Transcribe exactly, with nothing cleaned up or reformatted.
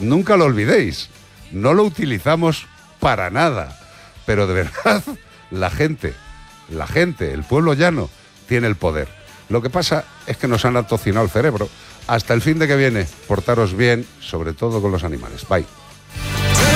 nunca lo olvidéis, no lo utilizamos para nada, pero de verdad, la gente, la gente, el pueblo llano, tiene el poder. Lo que pasa es que nos han atocinado el cerebro. Hasta el fin de que viene, portaros bien, sobre todo con los animales. Bye.